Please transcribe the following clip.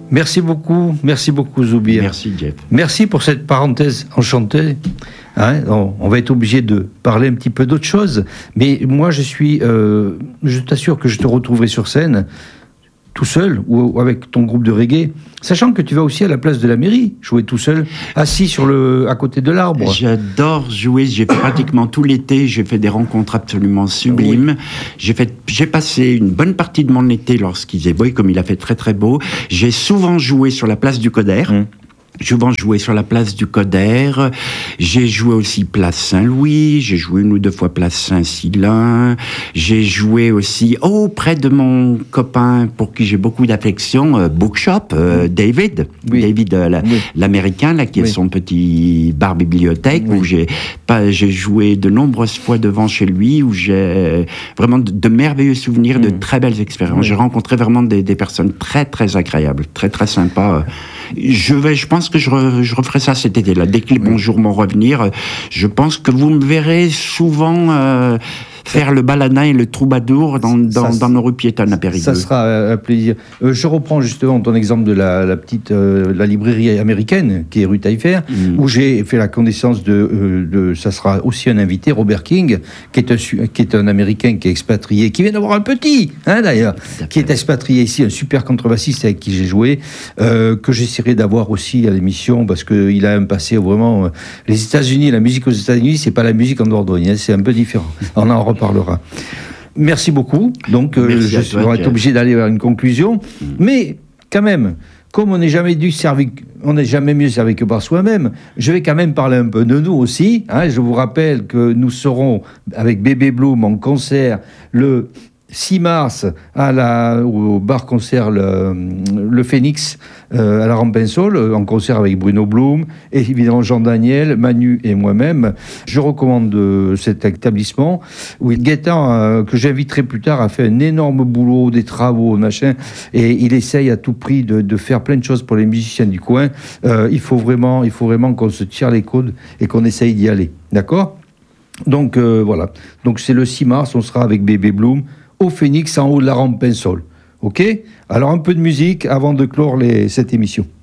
Merci beaucoup Zoubir. Merci Jeff. Merci pour cette parenthèse enchantée. Hein, on va être obligé de parler un petit peu d'autre chose, mais moi je t'assure que je te retrouverai sur scène, tout seul ou avec ton groupe de reggae, sachant que tu vas aussi à la place de la mairie jouer tout seul, assis à côté de l'arbre. J'adore jouer, j'ai fait pratiquement tout l'été, j'ai fait des rencontres absolument sublimes. Oui. J'ai passé une bonne partie de mon été lorsqu'il faisait beau, et comme il a fait très très beau. J'ai souvent joué sur la place du Coder. Souvent joué sur la place du Coder, j'ai joué aussi place Saint-Louis, j'ai joué 1 ou 2 fois place Saint-Silin, j'ai joué aussi près de mon copain pour qui j'ai beaucoup d'affection, Bookshop, David, l'américain là qui est son petit bar bibliothèque où j'ai joué de nombreuses fois devant chez lui, où j'ai vraiment de merveilleux souvenirs, de très belles expériences. J'ai rencontré vraiment des personnes très très agréables, très très sympas. Je pense que je referai ça cet été-là. Dès que les bons jours vont revenir, je pense que vous me verrez souvent faire le baladin et le troubadour dans nos rues piétonnes à Périgueux. Ça sera un plaisir. Je reprends justement ton exemple de la librairie américaine qui est rue Taillefer, où j'ai fait la connaissance ça sera aussi un invité, Robert King, qui est un Américain qui est expatrié, qui vient d'avoir un petit, d'ailleurs, qui est expatrié ici, un super contrebassiste avec qui j'ai joué, que j'essaierai d'avoir aussi à l'émission, parce qu'il a un passé vraiment... les États-Unis, la musique aux États-Unis, c'est pas la musique en Dordogne, c'est un peu différent. On en reparlera. Merci beaucoup. Donc, je vais être obligé d'aller vers une conclusion. Mais, quand même, comme on n'est jamais mieux servi que par soi-même, je vais quand même parler un peu de nous aussi. Je vous rappelle que nous serons, avec Bébé Bloom, en concert le 6 mars au bar-concert le Phénix à la Rampensol, en concert avec Bruno Blum et évidemment Jean-Daniel, Manu et moi-même. Je recommande cet établissement où Gaëtan, que j'inviterai plus tard, a fait un énorme boulot, des travaux, machin, et il essaye à tout prix de faire plein de choses pour les musiciens du coin. Il faut vraiment qu'on se tire les coudes et qu'on essaye d'y aller. D'accord ? Donc voilà. Donc c'est le 6 mars, on sera avec Bébé Bloom au Phénix en haut de la Rampensol. Ok ? Alors un peu de musique avant de clore cette émission.